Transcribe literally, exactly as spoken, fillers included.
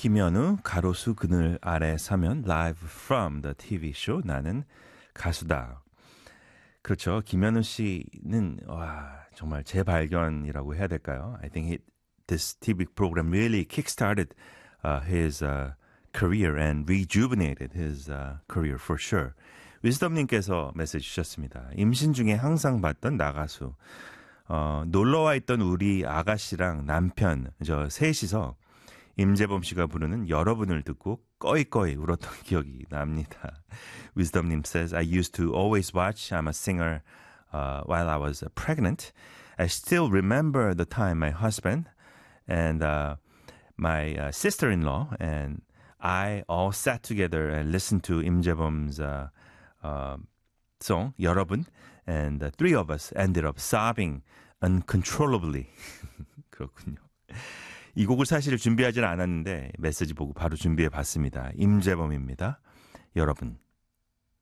김현우 가로수 그늘 아래 사면 live from the 티비 show 나는 가수다. 그렇죠. 김현우 씨는 와 정말 재발견이라고 해야 될까요? I think it, this 티비 program really kickstarted uh, his uh, career and rejuvenated his uh, career for sure. 위즈덤님께서 메시지 주셨습니다. 임신 중에 항상 봤던 나가수. 어, 놀러와 있던 우리 아가씨랑 남편 저 셋이서 임재범 씨가 부르는 여러분을 듣고 꺼이꺼이 울었던 기억이 납니다. Wisdom님 says, I used to always watch. I'm a singer uh, while I was pregnant. I still remember the time my husband and uh, my uh, sister-in-law and I all sat together and listened to 임재범's uh, uh, song, 여러분. And the three of us ended up sobbing uncontrollably. 그렇군요. 이 곡을 사실 준비하지는 않았는데 메시지 보고 바로 준비해 봤습니다. 임재범입니다. 여러분.